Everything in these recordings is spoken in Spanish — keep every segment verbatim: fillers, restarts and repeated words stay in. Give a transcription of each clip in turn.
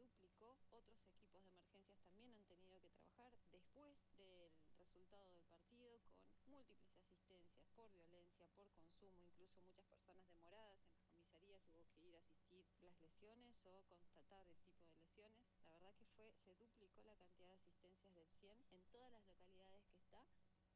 duplicó. Otros equipos de emergencias también han tenido que trabajar después del resultado del partido con múltiples asistencias por violencia, por consumo, incluso muchas personas demoradas en las comisarías hubo que ir a asistir las lesiones o constatar el tipo de lesiones. La verdad que fue, se duplicó la cantidad de asistencias del cien en todas las localidades que está.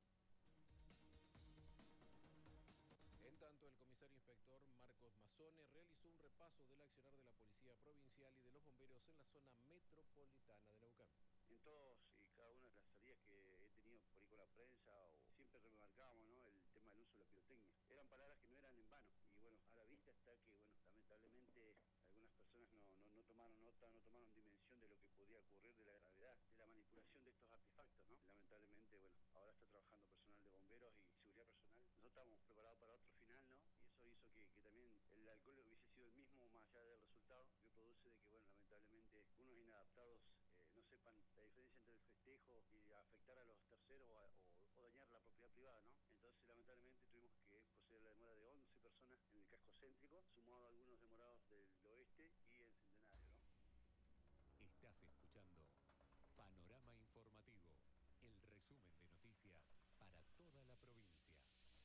En tanto, el comisario inspector Marcos Mazzone realizó un repaso del accionar de la Policía Provincial y de los bomberos en la zona metropolitana de Neuquén. En todos y cada una de las salidas que he tenido por ahí con la prensa, o siempre remarcábamos, ¿no?, el tema del uso de la pirotecnia. Eran palabras que no eran en vano, y bueno, a la vista está que, bueno, lamentablemente algunas personas no, no, no tomaron nota, no tomaron dimensión de lo que podía ocurrir, de la gravedad, de la manipulación de estos artefactos, ¿no? Lamentablemente, bueno, ahora está trabajando personal de bomberos y seguridad personal. Nosotros estábamos preparados para otro final, ¿no? Y eso hizo que, que también el alcohol hubiese sido el mismo, más allá del resultado, que produce de que, bueno, lamentablemente, unos inadaptados eh, no sepan la diferencia entre el festejo y afectar a los terceros o, a, o, o dañar la propiedad privada, ¿no? Entonces, lamentablemente, tuvimos que proceder a la demora de once personas en el casco céntrico, sumado a algunos demorados del oeste y en Centenario, ¿no? Estás escuchando Panorama Informativo, el resumen de noticias para toda la provincia.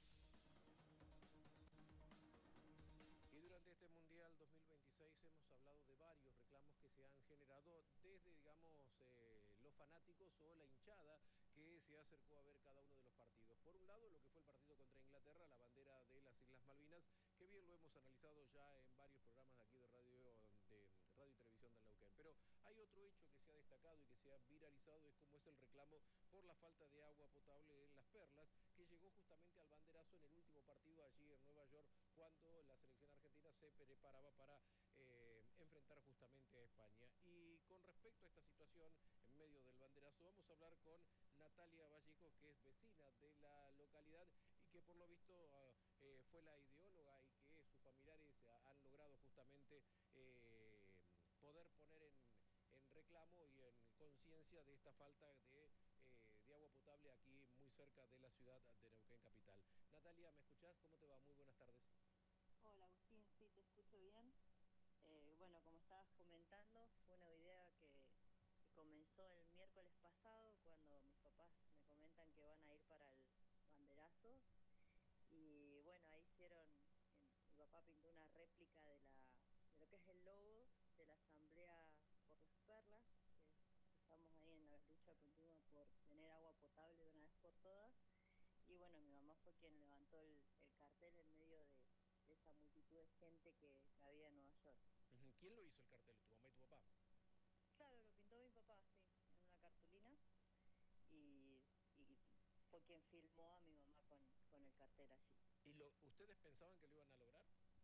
Y durante este Mundial dos mil veintiséis hemos hablado de varios reclamos que se han generado desde, digamos, eh, los fanáticos o la hinchada que se acercó a ver cada uno de los partidos. Por un lado, lo que fue el partido contra Inglaterra, la bandera de las Islas Malvinas, que bien lo hemos analizado ya en varios programas de aquí de radio, de radio y televisión de Neuquén. Pero hay otro hecho que se ha destacado y que se ha viralizado, es como es el reclamo por la falta de agua potable en Las Perlas, que llegó justamente al banderazo en el último partido allí en Nueva York, cuando la selección argentina se preparaba para eh, enfrentar justamente a España. Y con respecto a esta situación, en medio del banderazo, vamos a hablar con Natalia Vallejo, que es vecina de la localidad y que por lo visto eh, fue la ideóloga y que sus familiares han logrado justamente eh, poder poner en, en reclamo y en conciencia de esta falta de, eh, de agua potable aquí muy cerca de la ciudad de Neuquén capital. Natalia, ¿me escuchás? ¿Cómo te va? Muy buenas tardes. Hola Agustín, sí, te escucho bien. Eh, bueno, como estabas comentando, fue una idea que, que comenzó el miércoles pasado, cuando mis papás me comentan que van a ir para el banderazo. Y bueno, ahí hicieron, en, mi papá pintó una réplica de, la, de lo que es el logo de la Asamblea por las Perlas, que estamos ahí en la lucha continua por tener agua potable de una vez por todas. Y bueno, mi mamá fue quien levantó el, el cartel en medio de de esa multitud de gente que, que había en Nueva York. ¿Quién lo hizo el cartel? ¿Tu mamá y tu papá? Claro, lo pintó mi papá, sí, en una cartulina, y, y fue quien filmó a mi mamá con, con el cartel allí. ¿Y lo, ustedes pensaban que lo iban a lograr?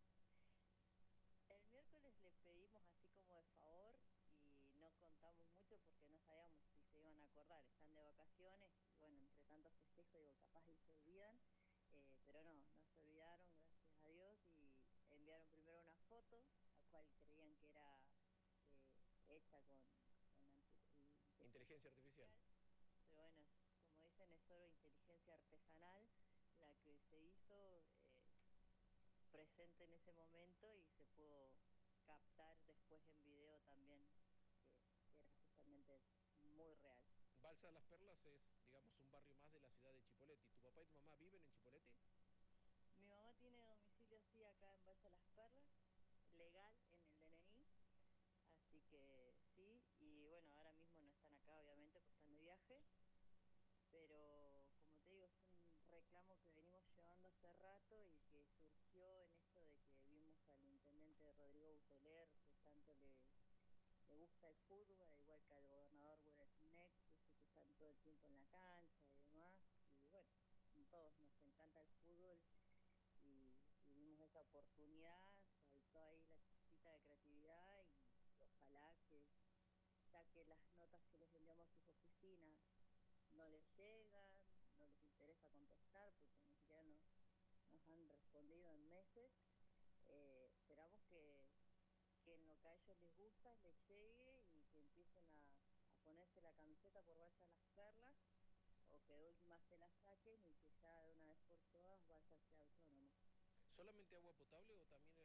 El miércoles le pedimos así como de favor y no contamos mucho porque no sabíamos si se iban a acordar. Están de vacaciones y bueno, entre tantos festejos, digo, capaz y se olvidan. Eh, pero no, no se olvidaron, gracias a Dios, y enviaron primero una foto, la cual creían que era eh, hecha con, con la inteligencia, inteligencia artificial. Pero bueno, como dicen, es solo inteligencia artesanal la que se hizo eh, presente en ese momento y se pudo captar después en video también, que, que era justamente muy real. Balsa de las Perlas es, digamos, un barrio más de la ciudad de Chipoleti. ¿Tu papá y tu mamá viven en Chipoleti? Mi mamá tiene domicilio, sí, acá en Balsa de las Perlas, legal en el D N I, así que sí, y bueno, ahora mismo no están acá, obviamente, porque están de viaje, pero como te digo, es un reclamo que venimos llevando hace rato y que surgió en esto de que vimos al intendente Rodrigo Buteler, que tanto le... le gusta el fútbol, igual que al gobernador Guerrero, que es que están todo el tiempo en la cancha y demás, y bueno, todos nos encanta el fútbol y, y vimos esa oportunidad, saltó ahí la chispita de creatividad y ojalá que, ya que las notas que les enviamos a sus oficinas no les llegan, no les interesa contestar porque ni siquiera nos, nos han respondido en meses, eh, esperamos que que en lo que a ellos les gusta les llegue y que empiecen a, a ponerse la camiseta por Balsa Las Perlas, o que de última se la saquen y que ya de una vez por todas Balsa sea autónomo. ¿Solamente agua potable o también